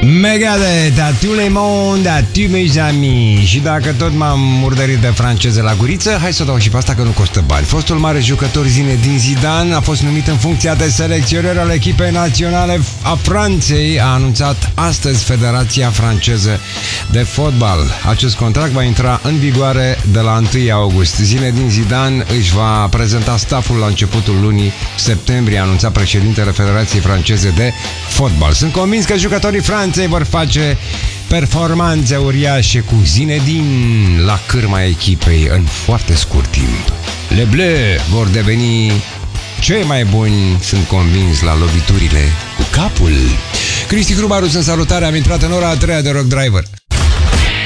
Megadeth, à tous les mondes, à tous mes amis. Și dacă tot m-am murdărit de franceză la guriță, hai să dau și pe asta că nu costă bani. Fostul mare jucător Zinedine Zidane a fost numit în funcția de selecționer al echipei naționale a Franței, a anunțat astăzi Federația Franceză de Fotbal. Acest contract va intra în vigoare de la 1 august. Zinedine Zidane își va prezenta stafful la începutul lunii septembrie, a anunțat președintele Federației Franceze de Fotbal. Sunt convins că jucătorii Franței vor face performanțe uriașe cu Zinedine la cârma echipei în foarte scurt timp. Le Bleus vor deveni cei mai buni, sunt convins, la loviturile cu capul. Cristi Crubaru, sunt salutare, am intrat în ora a treia de Rock Driver.